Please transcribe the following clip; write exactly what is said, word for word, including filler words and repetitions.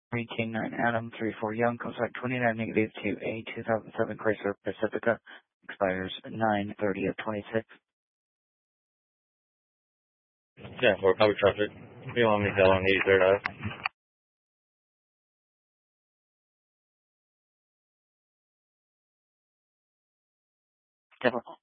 Retain nine Adam three four Young, contact twenty-nine negative to a two thousand seven Chrysler Pacifica, expires nine thirty of twenty-six. Yeah, for public traffic. We want me to tell on eighty-third Ave. Typical.